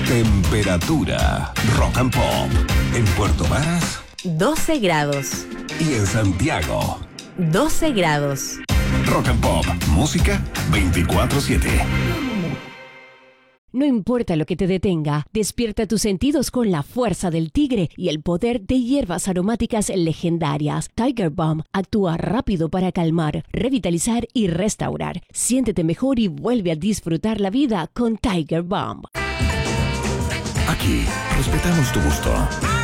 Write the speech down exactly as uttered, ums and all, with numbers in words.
Temperatura Rock and Pop en Puerto Varas doce grados y en Santiago doce grados. Rock and Pop, música veinticuatro siete. No importa lo que te detenga, despierta tus sentidos con la fuerza del tigre y el poder de hierbas aromáticas legendarias. Tiger Balm actúa rápido para calmar, revitalizar y restaurar. Siéntete mejor y vuelve a disfrutar la vida con Tiger Balm. Aquí respetamos tu gusto.